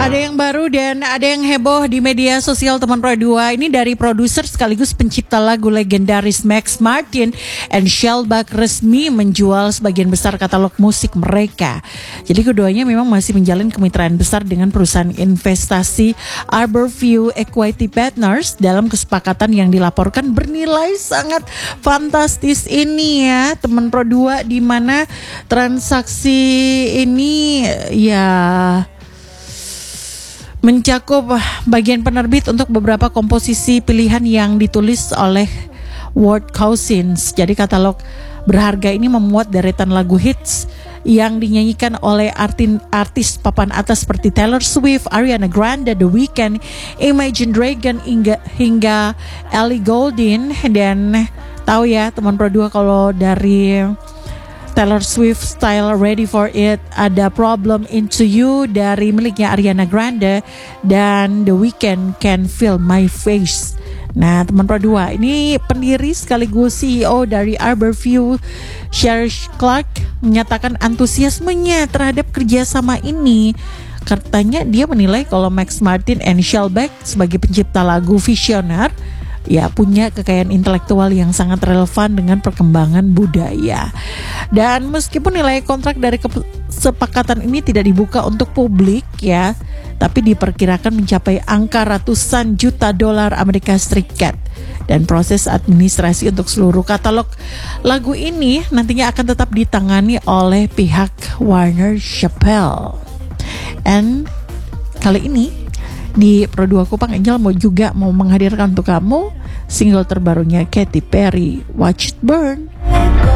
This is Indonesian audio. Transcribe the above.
Ada yang baru dan ada yang heboh di media sosial teman Pro 2. Ini dari produser sekaligus pencipta lagu legendaris Max Martin and Shellback resmi menjual sebagian besar katalog musik mereka. Jadi keduanya memang masih menjalin kemitraan besar dengan perusahaan investasi Arborview Equity Partners dalam kesepakatan yang dilaporkan bernilai sangat fantastis ini ya teman Pro 2, di mana transaksi ini ya mencakup bagian penerbit untuk beberapa komposisi pilihan yang ditulis oleh Ward Cousins. Jadi katalog berharga ini memuat deretan lagu hits yang dinyanyikan oleh artis papan atas seperti Taylor Swift, Ariana Grande, The Weeknd, Imagine Dragon hingga Ellie Goulding. Dan tahu ya teman Pro 2 kalau dari Taylor Swift Style Ready For It, ada Problem Into You dari miliknya Ariana Grande, dan The Weeknd Can Feel My Face. Nah teman Pro 2, ini pendiri sekaligus CEO dari Arborview, Sherry Clark, menyatakan antusiasmenya terhadap kerjasama ini. Katanya dia menilai kalau Max Martin and Shellback sebagai pencipta lagu visioner ya punya kekayaan intelektual yang sangat relevan dengan perkembangan budaya. Dan meskipun nilai kontrak dari kesepakatan ini tidak dibuka untuk publik ya, tapi diperkirakan mencapai angka ratusan juta dolar Amerika Serikat. Dan proses administrasi untuk seluruh katalog lagu ini nantinya akan tetap ditangani oleh pihak Warner Chappell. And kali ini di Pro 2 Kupang Angel mau menghadirkan untuk kamu single terbarunya Katy Perry, Watch It Burn.